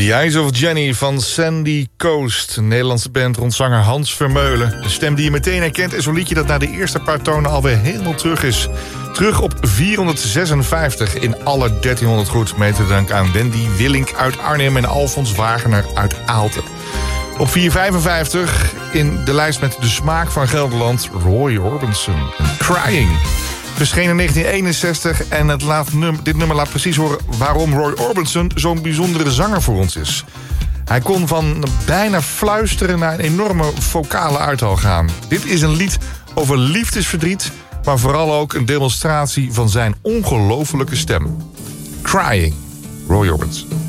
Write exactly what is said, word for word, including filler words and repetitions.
The Eyes of Jenny van Sandy Coast. Een Nederlandse band rond zanger Hans Vermeulen. Een stem die je meteen herkent is zo'n liedje dat na de eerste paar tonen alweer helemaal terug is. Terug op vierhonderdzesenvijftig in alle dertienhonderd goed. Mee te danken aan Wendy Willink uit Arnhem en Alfons Wagener uit Aalten. Op vierhonderdvijfenvijftig in de lijst met de smaak van Gelderland Roy Orbison en Crying. Verscheen in negentien eenenzestig en het laat num- dit nummer laat precies horen waarom Roy Orbison zo'n bijzondere zanger voor ons is. Hij kon van bijna fluisteren naar een enorme vocale uithaal gaan. Dit is een lied over liefdesverdriet, maar vooral ook een demonstratie van zijn ongelofelijke stem. Crying, Roy Orbison.